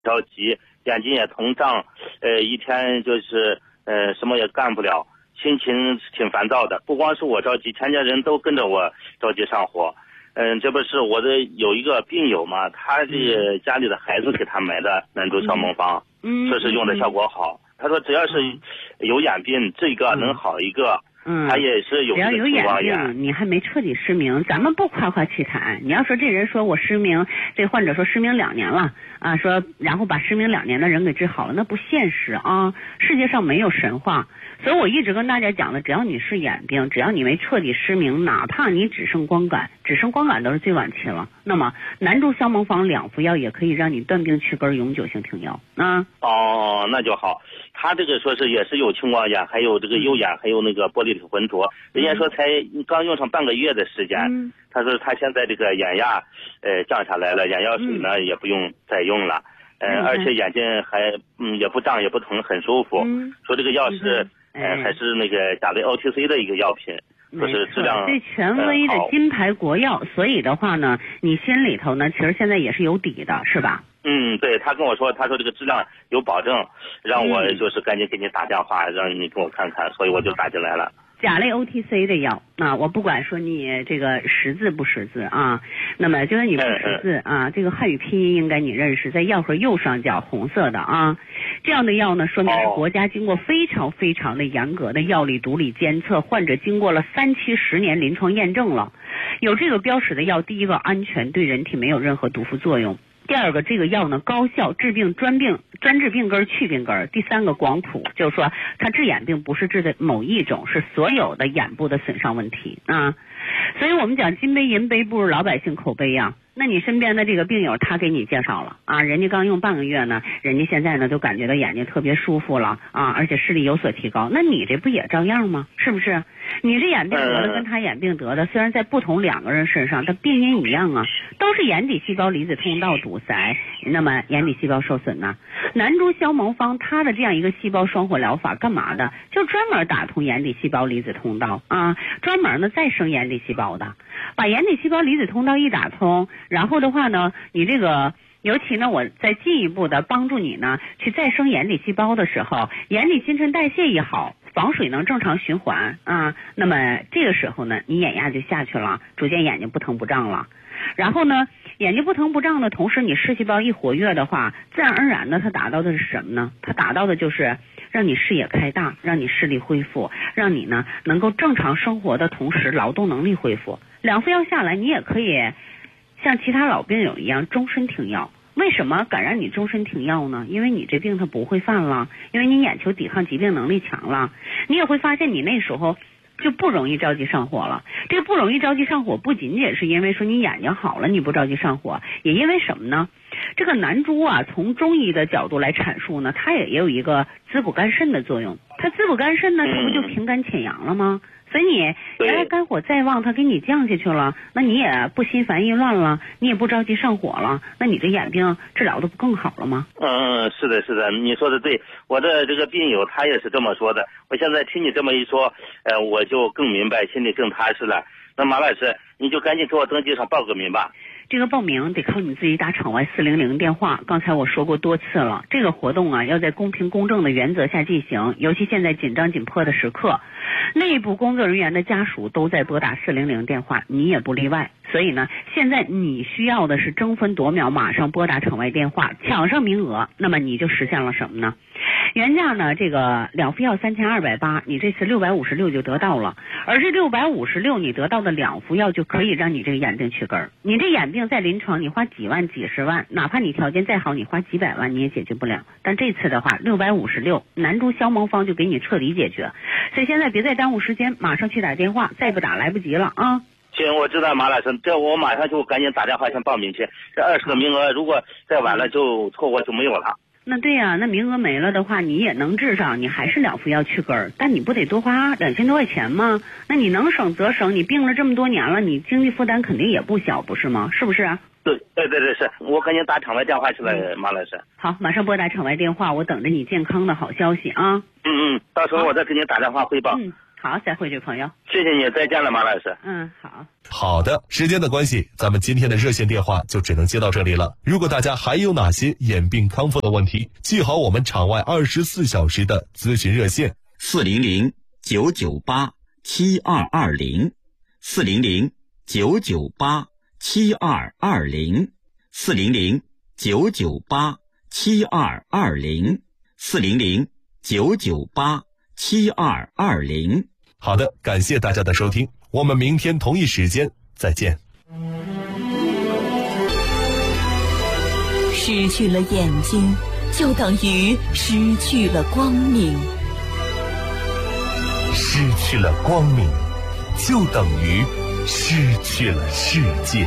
着急，眼睛也通胀，一天就是什么也干不了，心情挺烦躁的。不光是我着急，全家人都跟着我着急上火。这不是我的有一个病友嘛，他这家里的孩子给他买的南珠小蒙方，说是用的效果好。他说只要是有眼病，这个能好一个。他也是有只要有眼病，你还没彻底失明，咱们不夸夸其谈。你要说这人说我失明，这患者说失明2年了啊，说然后把失明2年的人给治好了，那不现实啊！世界上没有神话，所以我一直跟大家讲的，只要你是眼病，只要你没彻底失明，哪怕你只剩光感都是最晚期了。那么南珠消蒙方2副药也可以让你断病去根，永久性停药啊。 哦，那就好。他这个说是也是有青光眼，还有这个右眼，还有那个玻璃体浑浊。人家说才刚用上半个月的时间，他说他现在这个眼压降下来了，眼药水呢也不用再用了，而且眼睛还也不胀也不疼，很舒服。说这个药是还是那个甲类 OTC 的一个药品。说是质量这权威的金牌国药，所以的话呢，你心里头呢其实现在也是有底的，是吧？ 对，他跟我说，他说这个质量有保证，让我就是赶紧给你打电话，让你给我看看，所以我就打进来了。 甲类 OTC 的药啊，我不管说你这个识字不识字啊，那么就是你不识字啊，这个汉语拼音应该你认识，在药盒右上角红色的啊，这样的药呢，说明是国家经过非常非常的严格的药理毒理监测，患者经过了3、7、10年临床验证了，有这个标识的药，第一个安全，对人体没有任何毒副作用。第二个，这个药呢高效治病专治病根去病根。第三个广谱，就是说它治眼病不是治的某一种，是所有的眼部的损伤问题啊。所以我们讲金杯银杯不如老百姓口碑呀。那你身边的这个病友他给你介绍了啊，人家刚用半个月呢，人家现在呢都感觉到眼睛特别舒服了啊，而且视力有所提高，那你这不也照样吗？是不是？你这眼病得的跟他眼病得的，虽然在不同2个人身上，但病因一样啊，都是眼底细胞离子通道堵塞，那么眼底细胞受损呢。南珠消蒙方它的这样一个细胞双活疗法干嘛的？就专门打通眼底细胞离子通道啊，专门呢再生眼底细胞的，把眼底细胞离子通道一打通，然后的话呢，你这个尤其呢，我再进一步的帮助你呢去再生眼底细胞的时候，眼底新陈代谢一好，房水能正常循环啊，那么这个时候呢，你眼压就下去了，逐渐眼睛不疼不胀了。然后呢，眼睛不疼不胀的同时，你视细胞一活跃的话，自然而然的它达到的是什么呢？它达到的就是让你视野开大，让你视力恢复，让你呢能够正常生活的同时劳动能力恢复。2副药下来，你也可以像其他老病友一样终身停药。为什么敢让你终身停药呢？因为你这病它不会犯了，因为你眼球抵抗疾病能力强了。你也会发现你那时候就不容易着急上火了。这个不容易着急上火不仅仅是因为说你眼睛好了你不着急上火，也因为什么呢？这个南珠啊，从中医的角度来阐述呢，它也有一个滋补肝肾的作用。它滋补肝肾呢，它不就平肝潜阳了吗？所以你原来肝火再旺，它给你降下去了，那你也不心烦意乱了，你也不着急上火了，那你这眼病治疗的不更好了吗？ 是的，是的，你说的对。我的这个病友他也是这么说的。我现在听你这么一说，我就更明白，心里更踏实了。那马老师，你就赶紧给我登记上报个名吧。 这个报名得靠你自己打场外400电话，刚才我说过多次了，这个活动啊要在公平公正的原则下进行，尤其现在紧张紧迫的时刻，内部工作人员的家属都在拨打400电话，你也不例外。所以呢，现在你需要的是争分夺秒，马上拨打场外电话，抢上名额，那么你就实现了什么呢？原价呢，这个2副药3280，你这次656就得到了，而这656你得到的2副药就可以让你这个眼病去根。你这眼病在临床你花几万几十万，哪怕你条件再好，你花几百万你也解决不了。但这次的话656南珠消蒙方就给你彻底解决。所以现在别再耽误时间，马上去打电话，再不打来不及了啊。 行，我知道马老师，这我马上就赶紧打电话先报名去。这20个名额如果再晚了就错过就没有了。 那对呀，那名额没了的话，你也能治上，你还是2副药去根儿，但你不得多花2000多块钱吗？那你能省则省，你病了这么多年了，你经济负担肯定也不小，不是吗？是不是？ 对，是我赶紧打场外电话去了，马老师。 好，马上拨打场外电话，我等着你健康的好消息啊。 到时候我再给你打电话汇报。 好，再会，这朋友。 谢谢你，再见了，马老师。 好。 好的，时间的关系，咱们今天的热线电话就只能接到这里了。如果大家还有哪些眼病康复的问题，记好我们场外24小时的咨询热线 400-998-7220 400-998-7220 400-998-7220 400-998-7220。 好的，感谢大家的收听，我们明天同一时间再见。 失去了眼睛，就等于失去了光明； 失去了光明，就等于失去了世界。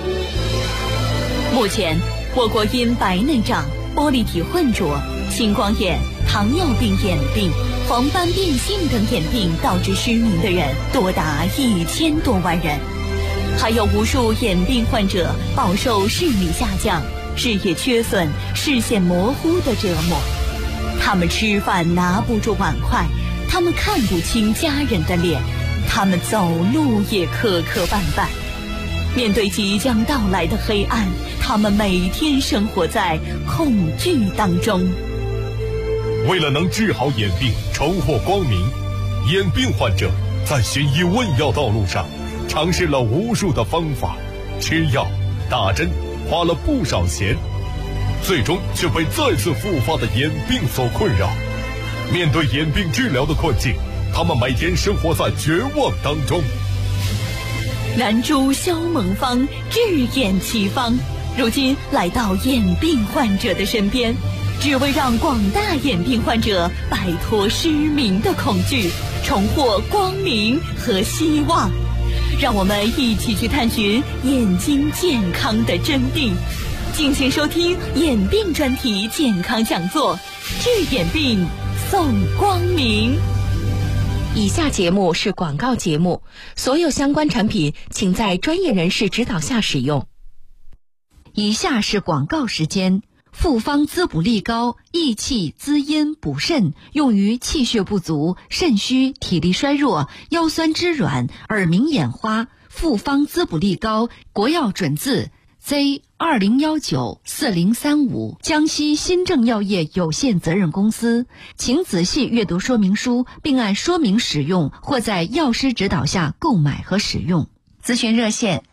目前，我国因白内障、玻璃体混浊、青光眼、糖尿病眼病、黄斑变性等眼病导致失明的人多达1000多万人，还有无数眼病患者饱受视力下降、视野缺损、视线模糊的折磨。他们吃饭拿不住碗筷，他们看不清家人的脸，他们走路也磕磕绊绊。面对即将到来的黑暗，他们每天生活在恐惧当中。 为了能治好眼病，重获光明，眼病患者在寻医问药道路上尝试了无数的方法，吃药、打针，花了不少钱，最终却被再次复发的眼病所困扰。面对眼病治疗的困境，他们每天生活在绝望当中。 南珠消蒙方，治眼奇方，如今来到眼病患者的身边，只为让广大眼病患者摆脱失明的恐惧，重获光明和希望。让我们一起去探寻眼睛健康的真谛。敬请收听眼病专题健康讲座，治眼病送光明。 以下节目是广告节目，所有相关产品请在专业人士指导下使用。 以下是广告时间。复方滋补力高，益气滋阴补肾，用于气血不足、肾虚、体力衰弱、腰酸肢软、耳鸣眼花。复方滋补力高，国药准字 Z20194035，江西新正药业有限责任公司。请仔细阅读说明书，并按说明使用，或在药师指导下购买和使用。咨询热线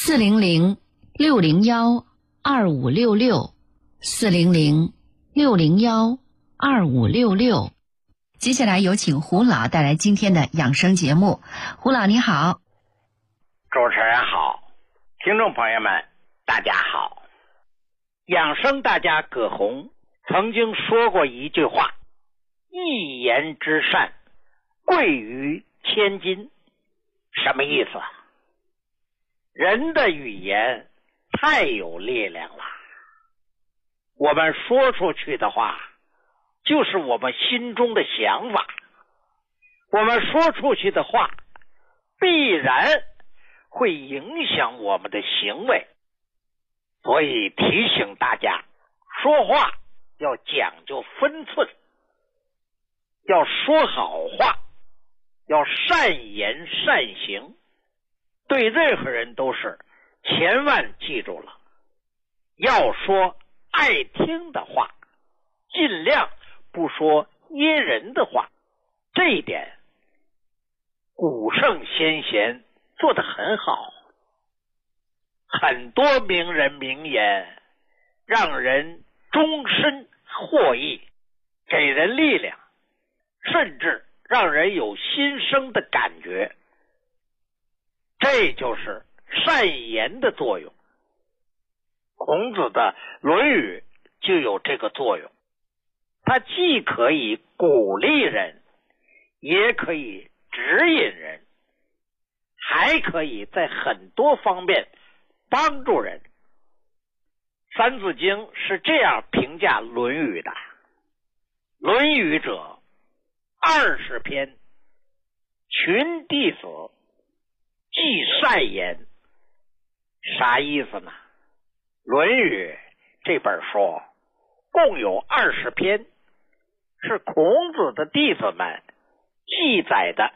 400-601-2566，400-601-2566。接下来有请胡老带来今天的养生节目。胡老你好。 主持人好，听众朋友们大家好。养生大家葛洪曾经说过一句话，一言之善贵于千金。什么意思啊？人的语言太有力量了，我们说出去的话就是我们心中的想法，我们说出去的话必然会影响我们的行为。所以提醒大家，说话要讲究分寸，要说好话，要善言善行，对任何人都是，千万记住了，要说爱听的话，尽量不说噎人的话。这一点古圣先贤做得很好，很多名人名言让人终身获益，给人力量，甚至让人有新生的感觉。这就是善言的作用。孔子的《论语》就有这个作用，它既可以鼓励人，也可以指引人，还可以在很多方面帮助人。三字经是这样评价《论语》的：论语者，20篇，群弟子，记善言。啥意思呢？《论语》这本书共有20篇，是孔子的弟子们记载的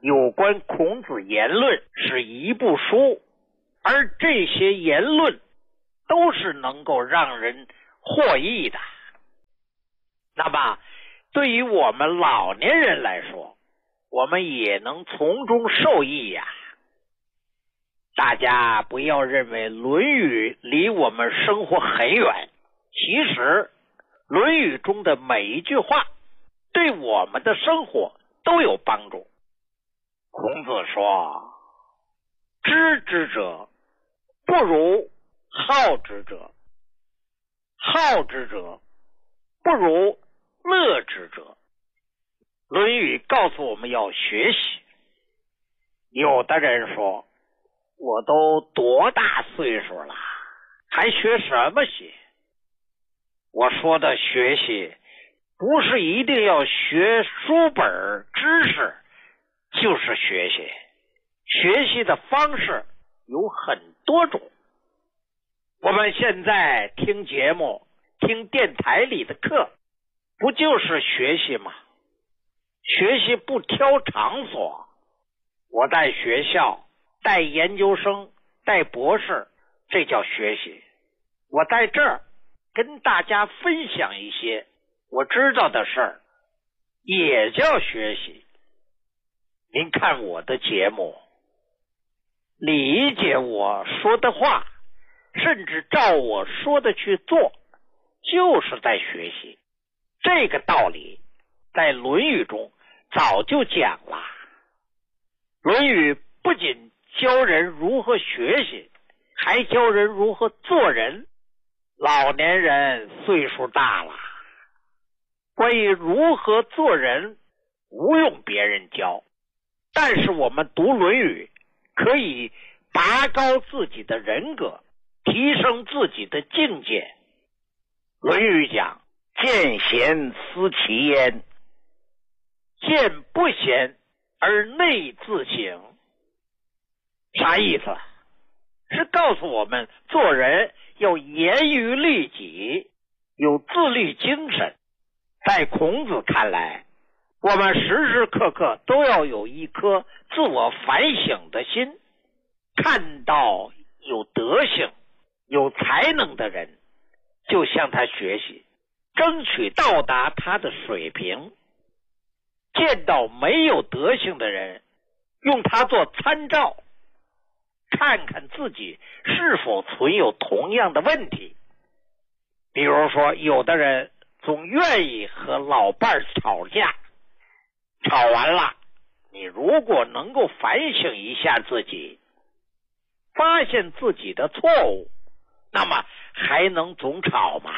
有关孔子言论是一部书，而这些言论都是能够让人获益的。那么对于我们老年人来说，我们也能从中受益呀。大家不要认为《论语》离我们生活很远，其实《论语》中的每一句话对我们的生活都有帮助。孔子说：知之者不如好之者，好之者不如乐之者。论语告诉我们要学习。有的人说，我都多大岁数了，还学什么习？我说的学习不是一定要学书本知识就是学习，学习的方式有很多种。我们现在听节目，听电台里的课，不就是学习吗？学习不挑场所，我带学校，带研究生，带博士，这叫学习。我在这儿跟大家分享一些我知道的事儿，也叫学习。您看我的节目，理解我说的话，甚至照我说的去做，就是在学习。这个道理在《论语》中早就讲了。《论语》不仅教人如何学习，还教人如何做人。老年人岁数大了，关于如何做人不用别人教，但是我们读《论语》可以拔高自己的人格，提升自己的境界。《论语》讲：见贤思齐焉，见不贤而内自省。啥意思？是告诉我们做人要严于律己，有自律精神。在孔子看来，我们时时刻刻都要有一颗自我反省的心，看到有德行有才能的人就向他学习，争取到达他的水平。见到没有德行的人，用他做参照，看看自己是否存有同样的问题。比如说，有的人总愿意和老伴吵架，吵完了，你如果能够反省一下自己，发现自己的错误，那么还能总吵吗？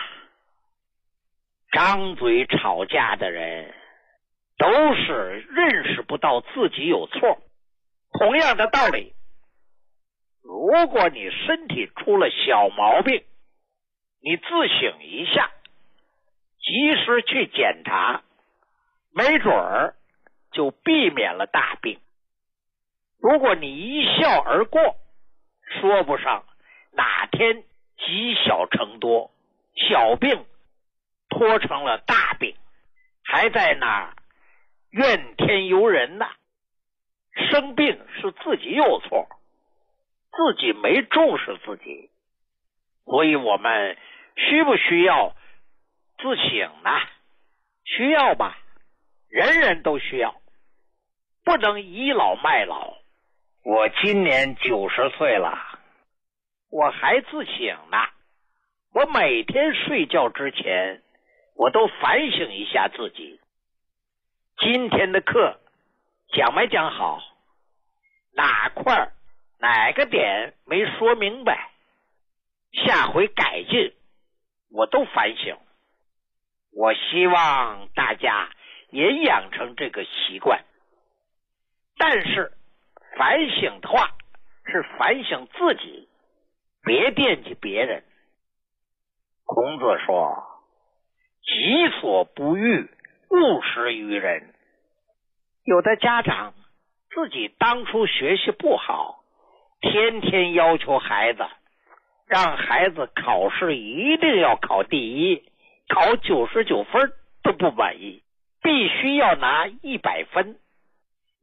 张嘴吵架的人都是认识不到自己有错。同样的道理，如果你身体出了小毛病，你自省一下，及时去检查，没准儿就避免了大病。如果你一笑而过，说不上哪天积小成多，小病拖成了大病，还在那儿怨天尤人呐。生病是自己有错，自己没重视自己，所以我们需不需要自省呢？需要吧，人人都需要，不能倚老卖老。我今年90岁了，我还自省呢。我每天睡觉之前，我都反省一下自己，今天的课讲没讲好，哪块哪个点没说明白，下回改进，我都反省。我希望大家也养成这个习惯。但是反省的话是反省自己，别惦记别人。孔子说：己所不欲，勿施于人。有的家长自己当初学习不好，天天要求孩子，让孩子考试一定要考第一，考99分都不满意，必须要拿100分。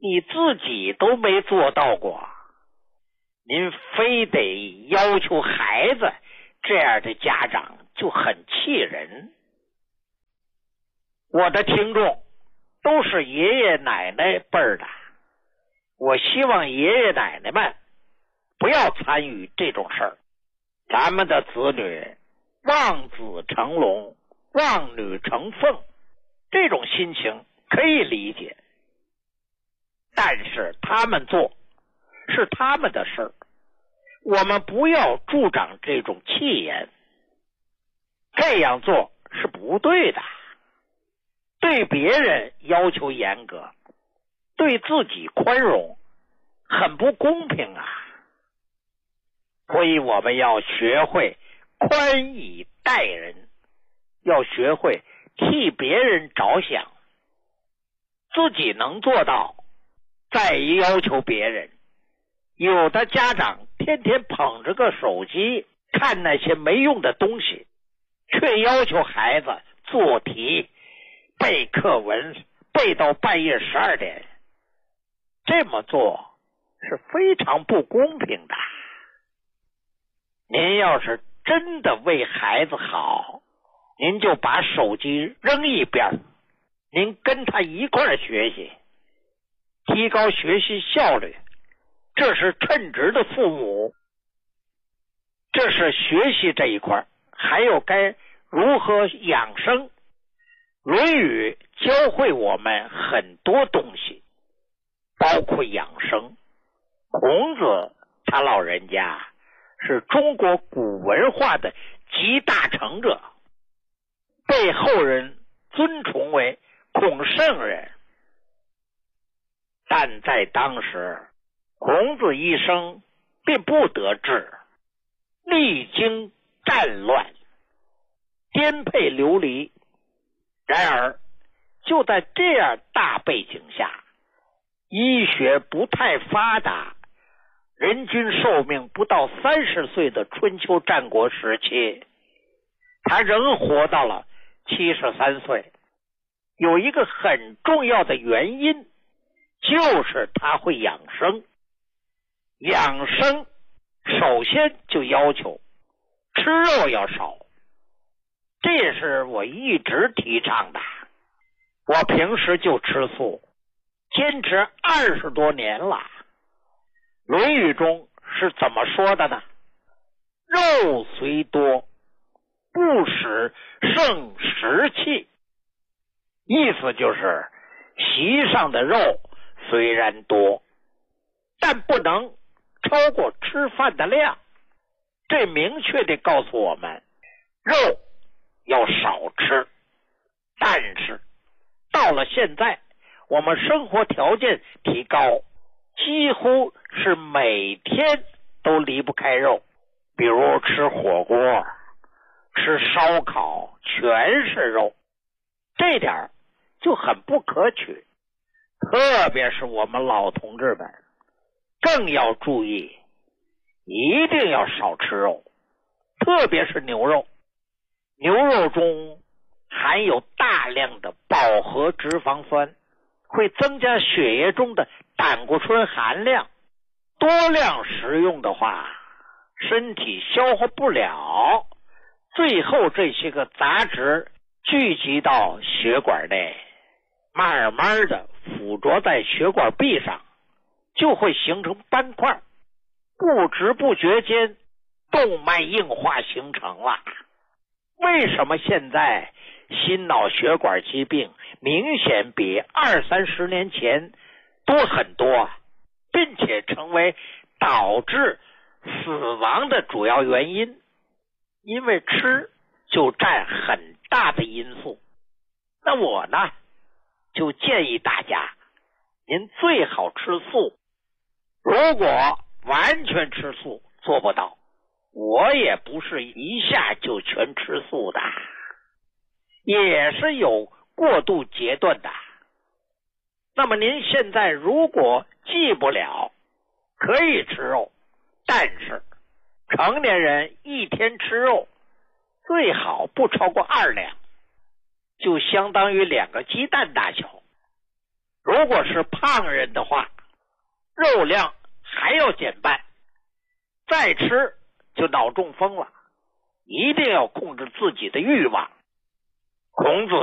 你自己都没做到过，您非得要求孩子，这样的家长就很气人。我的听众都是爷爷奶奶辈儿的，我希望爷爷奶奶们不要参与这种事儿。咱们的子女望子成龙，望女成凤，这种心情可以理解，但是他们做是他们的事儿，我们不要助长这种气焰，这样做是不对的。对别人要求严格，对自己宽容，很不公平啊。所以我们要学会宽以待人，要学会替别人着想，自己能做到再要求别人。有的家长天天捧着个手机看那些没用的东西，却要求孩子做题背课文，背到半夜12点，这么做是非常不公平的。您要是真的为孩子好，您就把手机扔一边，您跟他一块儿学习，提高学习效率，这是称职的父母。这是学习这一块，还有该如何养生。论语教会我们很多东西，包括养生。孔子他老人家是中国古文化的集大成者，被后人尊崇为孔圣人。但在当时，孔子一生并不得志，历经战乱，颠沛流离。然而就在这样大背景下，医学不太发达，人均寿命不到30岁的春秋战国时期，他仍活到了73岁。有一个很重要的原因，就是他会养生。养生首先就要求吃肉要少，这也是我一直提倡的。我平时就吃素，坚持20多年了。论语中是怎么说的呢？肉虽多，不使胜食气。意思就是席上的肉虽然多，但不能超过吃饭的量。这明确地告诉我们，肉要少吃。但是到了现在，我们生活条件提高，几乎是每天都离不开肉，比如吃火锅，吃烧烤，全是肉，这点就很不可取。特别是我们老同志们更要注意，一定要少吃肉，特别是牛肉。牛肉中含有大量的饱和脂肪酸，会增加血液中的胆固醇含量。多量食用的话，身体消化不了，最后这些个杂质聚集到血管内，慢慢的附着在血管壁上，就会形成斑块，不知不觉间动脉硬化形成了。为什么现在心脑血管疾病明显比20-30年前多很多，并且成为导致死亡的主要原因？因为吃就占很大的因素。那我呢，就建议大家，您最好吃素。如果完全吃素做不到，我也不是一下就全吃素的，也是有过渡阶段的。那么您现在如果忌不了，可以吃肉，但是成年人一天吃肉最好不超过2两，就相当于2个鸡蛋大小。如如果是胖人的话，肉量还要减半，再吃就脑中风了，一定要控制自己的欲望。孔子